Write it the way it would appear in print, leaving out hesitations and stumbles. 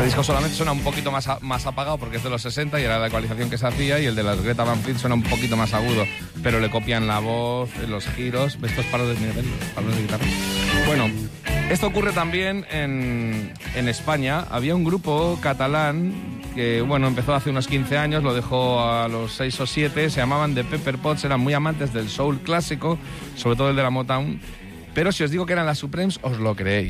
disco solamente suena un poquito más apagado porque es de los 60 y era la ecualización que se hacía, y el de las Greta Van Fleet suena un poquito más agudo, pero le copian la voz, los giros, estos palos de nivel, palos de guitarra. Bueno, esto ocurre también en España. Había un grupo catalán que, bueno, empezó hace unos 15 años, lo dejó a los 6 o 7, se llamaban The Pepper Pots, eran muy amantes del soul clásico, sobre todo el de la Motown, pero si os digo que eran las Supremes, os lo creéis.